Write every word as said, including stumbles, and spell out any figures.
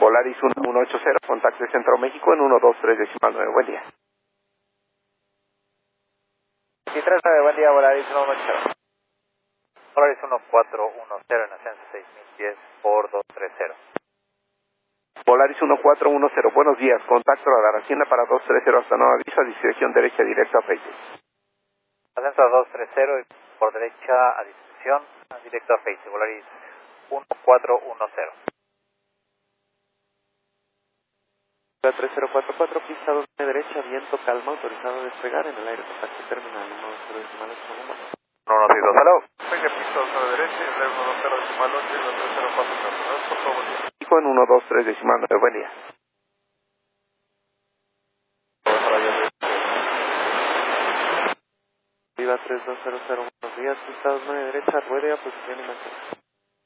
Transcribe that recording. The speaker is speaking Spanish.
Polaris uno uno ocho cero, contacto de Centro México en uno dos tres decimal nueve, buen día. Sí, tres nueve, buen día, Polaris uno uno ocho cero. Polaris uno cuatro uno cero en ascenso seis mil diez por dos tres cero. Polaris uno cuatro uno cero, buenos días, contacto radar, Hacienda para dos tres cero hasta nueva avisa, dirección derecha directa a Facebook. Ascenso a dos tres cero y por derecha a disposición, directo a Facebook, Polaris uno cuatro uno cero. tres cero cuatro cuatro, pista dos de derecha, viento, calma, autorizado a despegar en el aire, contacto terminal uno dos cero decimal ocho uno. uno uno seis dos, hello. Venga, pista dos de derecha, y el uno dos cero decimal ocho y el tres cero cuatro cero, por favor. México en uno dos tres decimal nueve, buen día. Viva tres dos cero cero, buenos días, pista dos nueve derecha, ruede a posición y mansión.